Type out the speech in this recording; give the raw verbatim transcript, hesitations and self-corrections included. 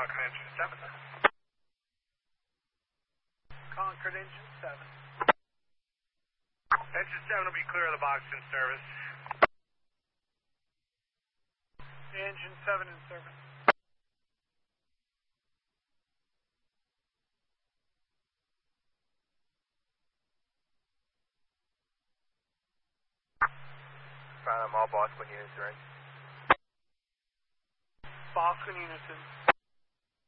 Concord Engine seven. Concord Engine seven. Engine seven will be clear of the box in service. Engine seven in service. Um, all Bosquen units are in. Bosquen units in.